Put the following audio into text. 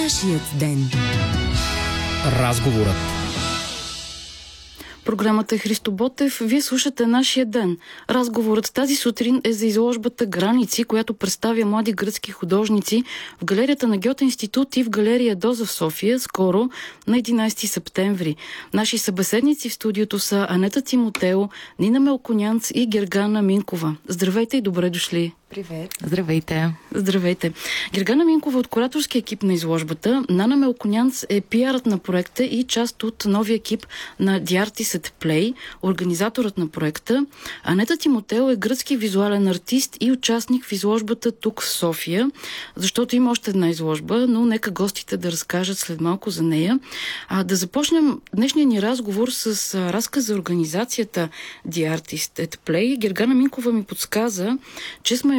Нашият ден. Разговорът. Програмата е Христо Ботев. Вие слушате Нашия ден. Разговорът тази сутрин е за изложбата Граници, която представя млади гръцки художници в галерията на Гьоте институт и в галерия Доза в София, скоро на 11 септември. Наши събеседници в студиото са Анета Тимотео, Нина Мелконянц и Гергана Минкова. Здравейте и добре дошли. Привет. Здравейте. Здравейте. Гергана Минкова от кураторския екип на изложбата. Нана Мелконянц е пиарът на проекта и част от новия екип на The Artist at Play, организаторът на проекта. Анета Тимотео е гръцки визуален артист и участник в изложбата тук в София, защото има още една изложба, но нека гостите да разкажат след малко за нея. Да започнем днешния ни разговор с разказ за организацията The Artist at Play. Гергана Минкова ми подсказа, че сме